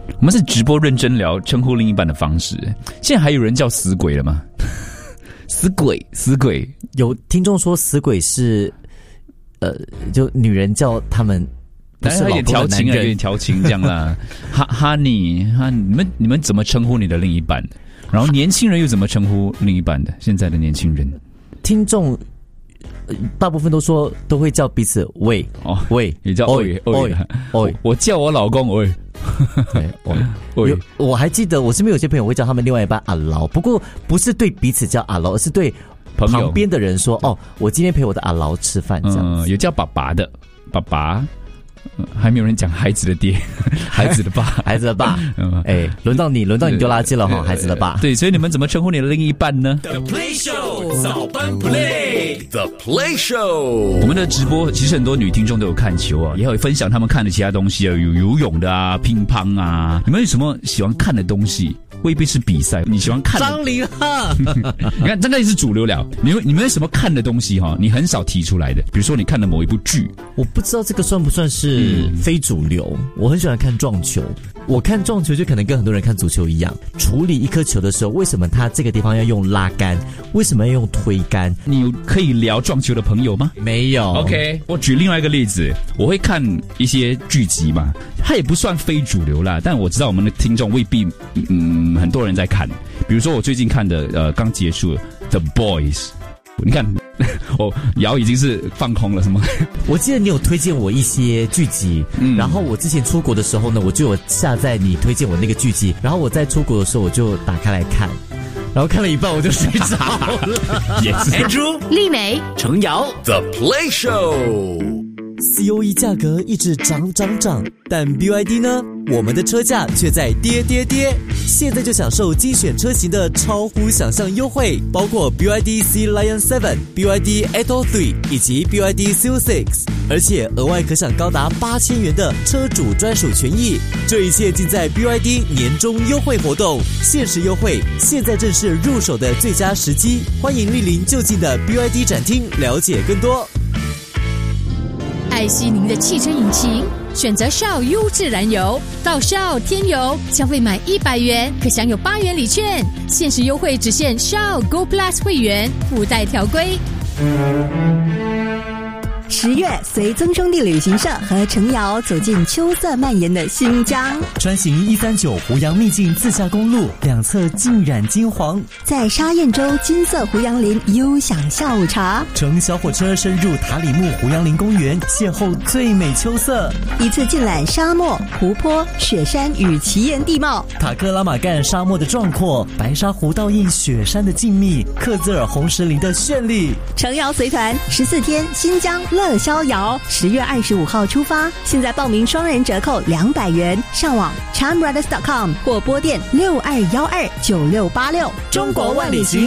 我们是直播认真聊称呼另一半的方式。现在还有人叫死鬼了吗？死鬼， 有听众说死鬼是，就女人叫他们。 但是有点调情啊，有点调情这样啦。Honey， 你们怎么称呼你的另一半？然后年轻人又怎么称呼另一半的？现在的年轻人， 听众大部分都会叫彼此喂喂， 也叫喂，我叫我老公喂。 对，我还记得我身边有些朋友会叫他们另外一半阿劳，不过不是对彼此叫阿劳，而是对旁边的人说哦，我今天陪我的阿劳吃饭这样子。 有叫爸爸的爸爸。还没有人讲孩子的爹，孩子的爸， 孩子的爸。轮到你丢垃圾了哈，孩子的爸。 对，所以你们怎么称呼你的另一半呢 ？The Play Show 早班 Play，The Play Show。 我们的直播其实很多女听众都有看球啊，也有分享他们看的其他东西啊，有游泳的啊，乒乓啊。你们有什么喜欢看的东西？未必是比赛，你喜欢看张凌赫， 你看这个也是主流了。你们有什么看的东西哈？你很少提出来的，比如说你看的某一部剧， 我不知道这个算不算是非主流。我很喜欢看撞球，我看撞球就可能跟很多人看足球一样，处理一颗球的时候，为什么他这个地方要用拉杆？为什么要用推杆？ 你有可以聊撞球的朋友吗？ 没有。 OK， 我举另外一个例子，我会看一些剧集嘛，它也不算非主流啦，但我知道我们的听众未必很多人在看。比如说我最近看的刚结束的 The Boys， 你看瑶已经是放空了，什么？ 我记得你有推荐我一些剧集，然后我之前出国的时候呢，我就有下载你推荐我那个剧集，然后我在出国的时候我就打开来看，然后看了一半我就睡着了。 Andrew、 丽美、 程瑶 The Play Show。COE 价格一直涨，但 BYD 呢？我们的车价却在跌。现在就享受精选车型的超乎想象优惠，包括 BYD Sea Lion 7、BYD Atto 3以及 BYD Seal 6，而且额外可享高达8000元的车主专属权益。这一切尽在 BYD 年终优惠活动，限时优惠，现在正是入手的最佳时机。欢迎莅临就近的 BYD 展厅了解更多。 爱惜您的汽车引擎，选择Shell优质燃油，到Shell添油，消费满100元可享有8元礼券，限时优惠只限Shell Go Plus 会员，附带条规。 10月，随曾兄弟旅行社和程瑶走进秋色蔓延的新疆， 穿行139胡杨秘境自驾公路，两侧浸染金黄， 在沙堰洲金色胡杨林悠享下午茶， 乘小火车深入塔里木胡杨林公园，邂逅最美秋色， 一次尽览沙漠、湖泊、雪山与奇岩地貌， 塔克拉玛干沙漠的壮阔，白沙湖倒映雪山的静谧，克孜尔红石林的绚丽。 程瑶随团14天新疆乐逍遥，10月25号出发，现在报名双人折扣200元，上网 charmbrothers.com 或拨电62129686。 中国万里行